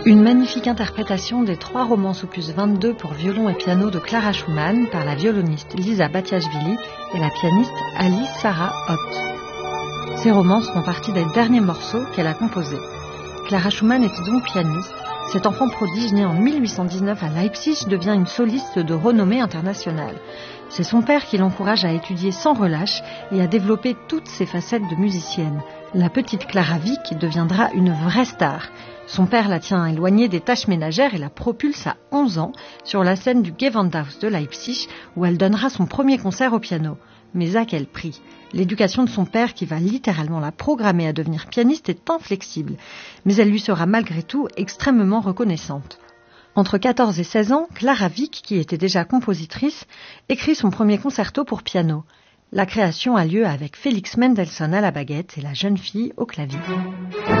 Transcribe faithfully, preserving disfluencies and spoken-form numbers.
Une magnifique interprétation des trois romances opus vingt-deux pour violon et piano de Clara Schumann par la violoniste Lisa Batiashvili et la pianiste Alice Sarah Ott. Ces romances font partie des derniers morceaux qu'elle a composés. Clara Schumann était donc pianiste. Cet enfant prodige né en mille huit cent dix-neuf à Leipzig devient une soliste de renommée internationale. C'est son père qui l'encourage à étudier sans relâche et à développer toutes ses facettes de musicienne. La petite Clara Wieck deviendra une vraie star. Son père la tient éloignée des tâches ménagères et la propulse à onze ans sur la scène du Gewandhaus de Leipzig où elle donnera son premier concert au piano. Mais à quel prix ? L'éducation de son père, qui va littéralement la programmer à devenir pianiste, est inflexible. Mais elle lui sera malgré tout extrêmement reconnaissante. Entre quatorze et seize ans, Clara Wieck, qui était déjà compositrice, écrit son premier concerto pour piano. La création a lieu avec Félix Mendelssohn à la baguette et la jeune fille au clavier.